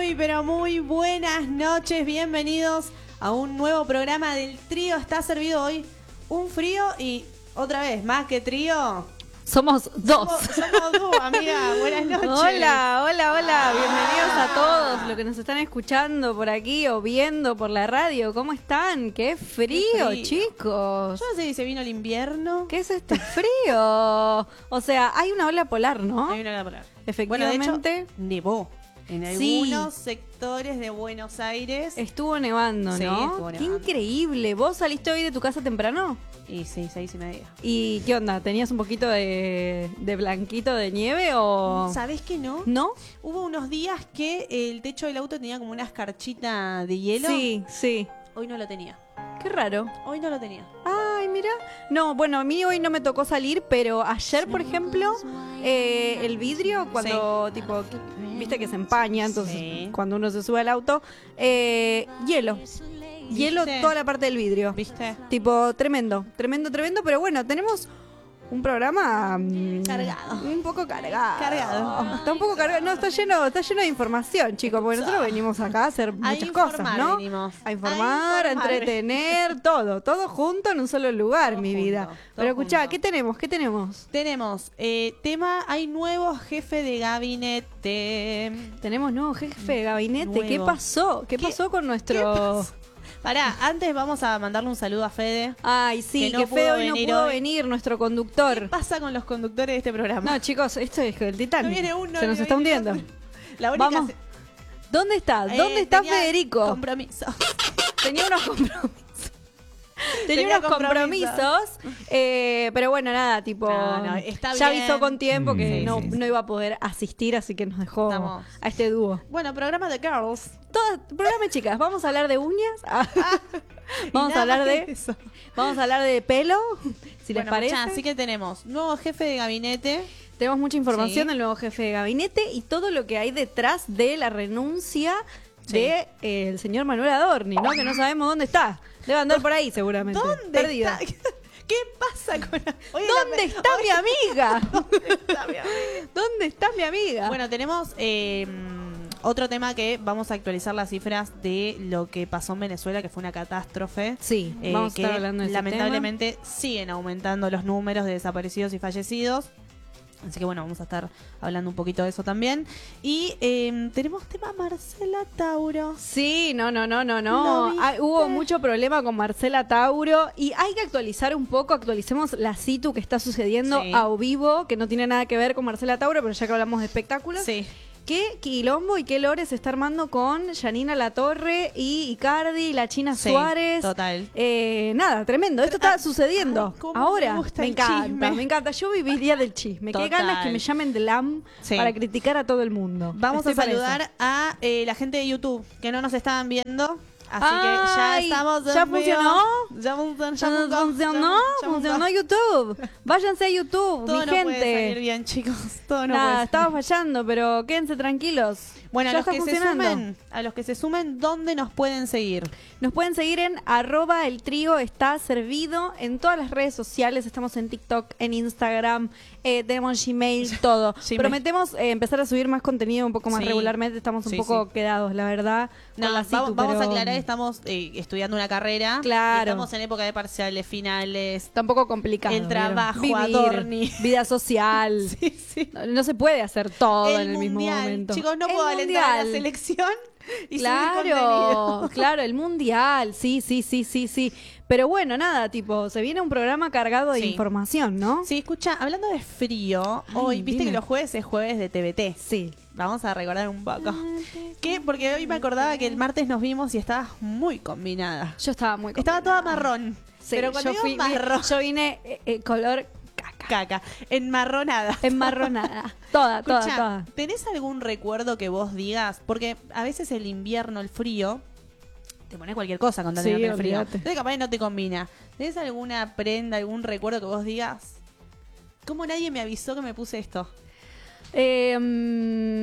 pero muy buenas noches. Bienvenidos a un nuevo programa del trío. Está servido hoy un frío y otra vez, más que trío. Somos dos. Somos dúo, amiga. Buenas noches. Hola. Bienvenidos a todos los que nos están escuchando por aquí o viendo por la radio. ¿Cómo están? ¡Qué frío, chicos! Yo no sé si se vino el invierno. ¿Qué es este frío? O sea, hay una ola polar, ¿no? Hay una ola polar. Efectivamente. Bueno, de hecho, nevó en algunos sectores de Buenos Aires. Estuvo nevando, Sí, ¿no? estuvo ¡Qué nevando. increíble! ¿Vos saliste hoy de tu casa temprano? Y sí, 6:30. ¿Y qué onda? ¿Tenías un poquito de blanquito de nieve o...? ¿Sabés que no? ¿No? Hubo unos días que el techo del auto tenía como una escarchita de hielo. Sí. Hoy no lo tenía. Qué raro. Hoy no lo tenía. Ay, mira. No, bueno, a mí hoy no me tocó salir, pero ayer, por ejemplo, el vidrio, cuando, tipo, viste que se empaña, entonces Sí. cuando uno se sube al auto, hielo. Hielo ¿Viste? toda la parte del vidrio. ¿Viste? Tipo, tremendo, pero bueno, tenemos un programa Cargado. un poco cargado. Cargado. Está un poco cargado. No, está lleno de información, chicos, porque nosotros venimos acá a hacer muchas cosas, ¿no? Venimos. A informar, a entretener, todo junto en un solo lugar, Todo mi junto, vida. todo Pero escuchá, junto. ¿qué tenemos? Tenemos hay nuevo jefe de gabinete. Tenemos nuevo jefe de gabinete. Nuevo. ¿Qué pasó? ¿Qué pasó con nuestro...? Pará, antes vamos a mandarle un saludo a Fede. Ay, sí, Que no Fede pudo hoy no venir pudo hoy. venir, nuestro ¿Qué conductor. pasa con los conductores de este programa? No, chicos, esto es el Titanic. No viene uno, Se nos no está viene hundiendo. otro. La única Vamos. ¿Dónde está? ¿Dónde está tenía Federico? Compromiso. Tenía unos compromisos. Tenía unos compromisos, pero bueno, nada, tipo, No, está ya bien. avisó con tiempo que Sí, no, sí. no iba a poder asistir, así que nos dejó Estamos- a este dúo. Bueno, programa de Girls. Programa de chicas, vamos a hablar de uñas, Y vamos a nada hablar más de que eso. vamos a hablar de pelo, si les Bueno, parece. muchachas, así que tenemos nuevo jefe de gabinete. Tenemos mucha información Sí. del nuevo jefe de gabinete y todo lo que hay detrás de la renuncia Sí. de el señor Manuel Adorni, ¿no? Que no sabemos dónde está. Debe andar por ahí seguramente. ¿Dónde Perdida. está? ¿Qué pasa con hoy es ¿Dónde está mi amiga? ¿Dónde está mi amiga? ¿Dónde está mi amiga? Bueno, tenemos otro tema que vamos a actualizar las cifras de lo que pasó en Venezuela, que fue una catástrofe. sí, vamos a que estar hablando de ese lamentablemente siguen aumentando los números de desaparecidos y fallecidos. Así que bueno, vamos a estar hablando un poquito de eso también. Y tenemos tema Marcela Tauro. tema. Sí, no. ¿Lo viste? Hubo mucho problema con Marcela Tauro y hay que actualizar un poco, actualicemos la situ que está sucediendo Sí. a vivo, que no tiene nada que ver con Marcela Tauro, pero ya que hablamos de espectáculos. Sí. ¿Qué quilombo y qué lore se está armando con Yanina Latorre y Icardi, la China Sí, Suárez? total. Nada, tremendo. Esto está sucediendo. Ay, cómo ahora. me gusta Me el encanta, chisme. me encanta. Yo viviría del chisme. Qué Total. ganas que me llamen de LAM Sí. para criticar a todo el mundo. Vamos Estoy a para saludar eso. a la gente de YouTube que no nos estaban viendo. Así que ya Ay, estamos en ¿ya vivo. funcionó? Ya Funcionó YouTube. Váyanse a YouTube, Todo mi no puede salir gente. bien, chicos. Todo no Nada, puede estaba fallando, pero quédense tranquilos. Bueno, Ya a los, está que se funcionando. sumen, a los que se sumen, ¿dónde nos pueden seguir? Nos pueden seguir en @el trío está servido en todas las redes sociales. Estamos en TikTok, en Instagram, tenemos Gmail, todo. Gmail. Prometemos empezar a subir más contenido un poco más Sí. regularmente. Estamos un Sí, poco sí. quedados, la verdad. No, con la situ, vamos a pero aclarar, estamos estudiando una carrera. Claro. Y estamos en época de parciales, finales. está un poco complicado. El trabajo, Vivir, Adorni. vida social. Sí, sí. No se puede hacer todo en el mundial. mismo momento. Chicos, no El puedo alentar a la mundial. selección y subir contenido. Claro, el mundial, sí. Pero bueno, nada, tipo, se viene un programa cargado de Sí. información, ¿no? Sí, escucha, hablando de frío, Ay, hoy, viste dime. que los jueves es jueves de TBT. Sí. Vamos a recordar un poco. ¿Qué? Porque hoy me acordaba que el martes nos vimos y estabas muy combinada. Yo estaba muy Estaba contenta. toda marrón. Sí, pero cuando digo marrón, yo vine color caca, caca, enmarronada. enmarronada. Toda. Escucha, ¿tenés algún recuerdo que vos digas? Porque a veces el invierno, el frío, te pones cualquier cosa con tanto Sí, que el frío. olvídate. Entonces capaz no te combina. ¿Tenés alguna prenda, algún recuerdo que vos digas? ¿Cómo nadie me avisó que me puse esto?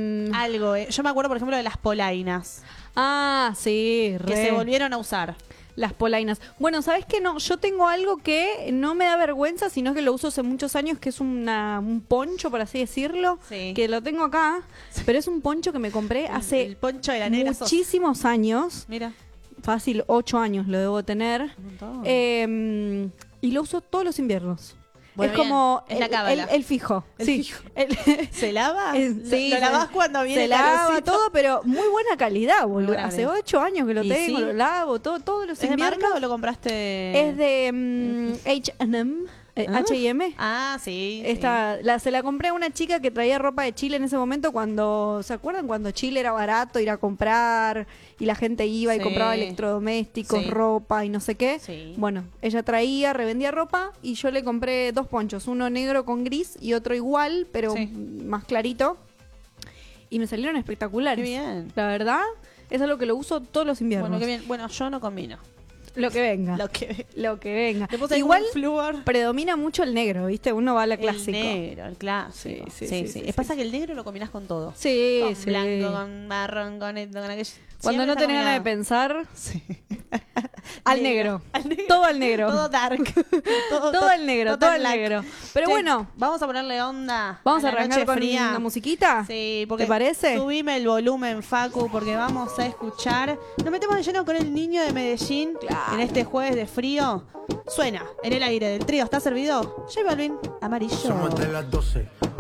Algo, Yo me acuerdo, por ejemplo, de las polainas, Sí, que re. se volvieron a usar. Las polainas. Bueno, ¿sabes qué? No, yo tengo algo que no me da vergüenza, sino que lo uso hace muchos años, que es un poncho, por así decirlo, Sí. que lo tengo acá, pero es un poncho que me compré hace El poncho de la negra sos. muchísimos años, Mira. fácil, 8 años lo debo tener, Un montón. y lo uso todos los inviernos. Bueno, es bien, como es la cábala. el fijo. El sí. fijo. El- ¿Se lava? sí, ¿Lo lavás cuando viene se lava calorcito? todo, pero muy buena calidad, boludo. buena Hace calidad. 8 años que lo ¿Y tengo, sí? lo lavo, todos los ¿Es de inviernos. marca o lo compraste? Es de H&M, H&M. Ah, sí. Se la compré a una chica que traía ropa de Chile en ese momento cuando, ¿se acuerdan? Cuando Chile era barato ir a comprar y la gente iba y Sí. compraba electrodomésticos, Sí. ropa y no sé qué. Sí. Bueno, ella traía, revendía ropa y yo le compré 2 ponchos, uno negro con gris y otro igual, pero Sí. más clarito. Y me salieron espectaculares. Qué bien. La verdad, es algo que lo uso todos los inviernos. Bueno, qué bien. Bueno, yo no combino. Lo que venga. Lo que venga. Le puse Igual un flúor. predomina mucho el negro, ¿viste? Uno va a la clásico. El negro, el clásico. Sí, Pasa que el negro lo combinás con todo. Sí, Con sí. blanco, con marrón, con esto, con aquello. Cuando Siempre no está tenés ganas de combinado. pensar, Sí. al negro. Al negro. Todo al negro. Todo dark. Todo al negro, todo al black. negro. Pero Che, bueno, vamos a ponerle onda. vamos a la arrancar noche con fría. una musiquita. Sí, porque ¿Te parece? Subime el volumen, Facu, porque vamos a escuchar. Nos metemos de lleno con el niño de Medellín Claro. en este jueves de frío. Suena en el aire del trío. ¿Está servido? J Balvin, amarillo. Somos de las 12,